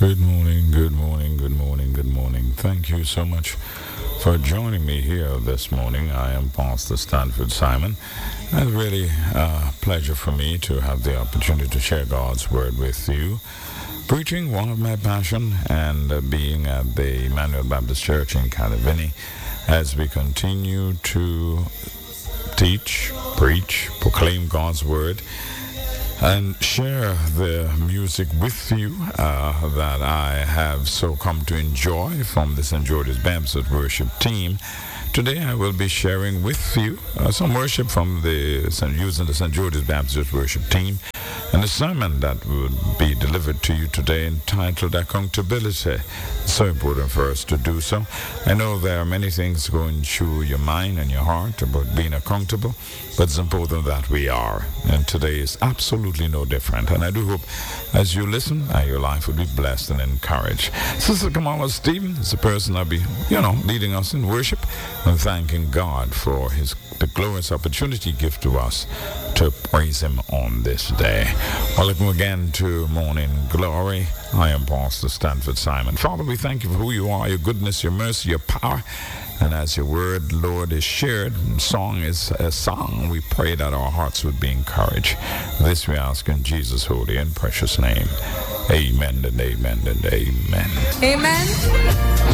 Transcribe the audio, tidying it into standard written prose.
Good morning, good morning, good morning, good morning. Thank you so much for joining me here this morning. I am Pastor Stanford Simon. And really a pleasure for me to have the opportunity to share God's Word with you. Preaching, one of my passion, and being at the Emmanuel Baptist Church in Calavini as we continue to teach, preach, proclaim God's Word, and share the music with you that I have so come to enjoy from the St. George's Baptist worship team. Today I will be sharing with you some worship from using the St. George's Baptist worship team, and a sermon that would be delivered to you today entitled Accountability. It's so important for us to do so. I know there are many things going through your mind and your heart about being accountable, but it's important that we are. And today is absolutely no different. And I do hope as you listen, your life will be blessed and encouraged. Sister Kamala Stephen is the person I'll be, leading us in worship and thanking God for the glorious opportunity given to us to praise Him on this day. Welcome again to Morning Glory. I am Pastor Stanford Simon. Father, we thank you for who you are, your goodness, your mercy, your power. And as your word, Lord, is shared, song is a song, we pray that our hearts would be encouraged. This we ask in Jesus' holy and precious name. Amen and amen and amen. Amen.